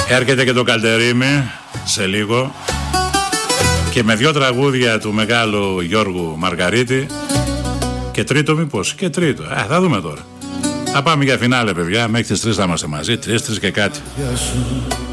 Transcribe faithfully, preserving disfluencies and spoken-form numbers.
Έρχεται και το Καλτερίμι σε λίγο και με δυο τραγούδια του μεγάλου Γιώργου Μαργαρίτη. Και τρίτο μήπως, και τρίτο. Α, θα δούμε τώρα. Θα πάμε για φινάλε, παιδιά. Μέχρι τις τρεις θα είμαστε μαζί. Τρεις, τρεις και κάτι.